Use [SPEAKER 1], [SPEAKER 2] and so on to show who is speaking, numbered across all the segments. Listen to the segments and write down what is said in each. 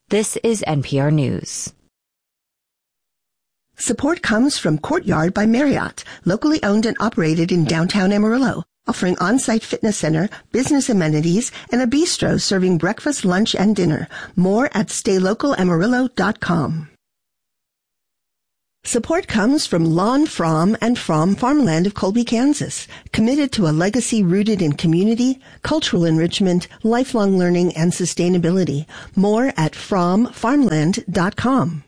[SPEAKER 1] This is NPR News.
[SPEAKER 2] Support comes from Courtyard by Marriott, locally owned and operated in downtown Amarillo, offering on-site fitness center, business amenities, and a bistro serving breakfast, lunch, and dinner. More at staylocalamarillo.com. Support comes from Lon Fromm and Fromm Farmland of Colby, Kansas, committed to a legacy rooted in community, cultural enrichment, lifelong learning, and sustainability. More at frommfarmland.com.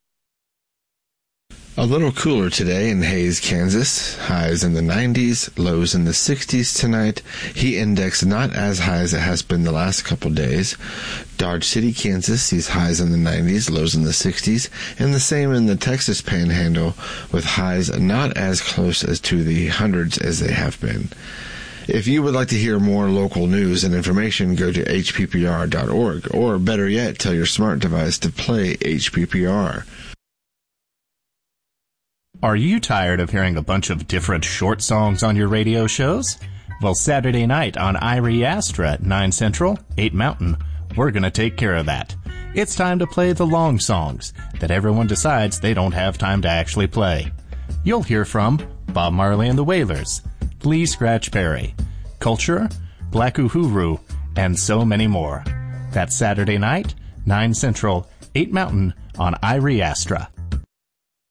[SPEAKER 3] A little cooler today in Hays, Kansas. Highs in the 90s, lows in the 60s tonight. Heat index not as high as it has been the last couple days. Dodge City, Kansas sees highs in the 90s, lows in the 60s, and the same in the Texas Panhandle, with highs not as close as to the hundreds as they have been. If you would like to hear more local news and information, go to hppr.org, or better yet, tell your smart device to play HPPR.
[SPEAKER 4] Are you tired of hearing a bunch of different short songs on your radio shows? Well, Saturday night on Irie Astra at 9 Central, 8 Mountain, we're going to take care of that. It's time to play the long songs that everyone decides they don't have time to actually play. You'll hear from Bob Marley and the Wailers, Lee Scratch Perry, Culture, Black Uhuru, and so many more. That's Saturday night, 9 Central, 8 Mountain on Irie Astra.